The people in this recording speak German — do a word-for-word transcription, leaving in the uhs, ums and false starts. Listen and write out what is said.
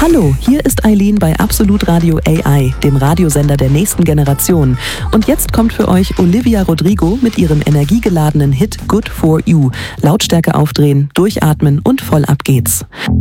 Hallo, hier ist Eileen bei Absolut Radio A I, dem Radiosender der nächsten Generation. Und jetzt kommt für euch Olivia Rodrigo mit ihrem energiegeladenen Hit Good For You. Lautstärke aufdrehen, durchatmen und voll ab geht's.